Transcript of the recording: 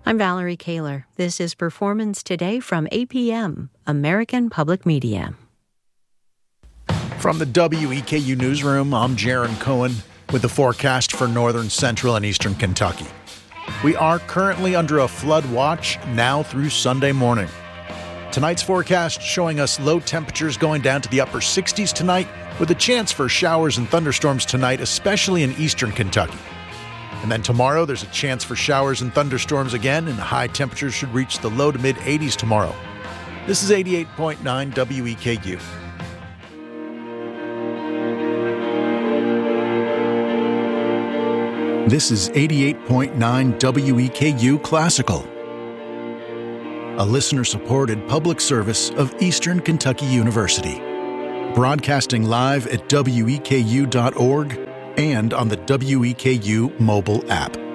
I'm Valerie Kaler. This is Performance Today from APM, American Public Media. From the WEKU Newsroom, I'm Jaron Cohen with the forecast for northern, central, and eastern Kentucky. We are currently under a flood watch now through Sunday morning. Tonight's forecast showing us low temperatures going down to the upper 60s tonight, with a chance for showers and thunderstorms tonight, especially in eastern Kentucky. And then tomorrow, there's a chance for showers and thunderstorms again, and high temperatures should reach the low to mid 80s tomorrow. This is 88.9 WEKU. This is 88.9 WEKU Classical, a listener-supported public service of Eastern Kentucky University. Broadcasting live at weku.org and on the WEKU mobile app.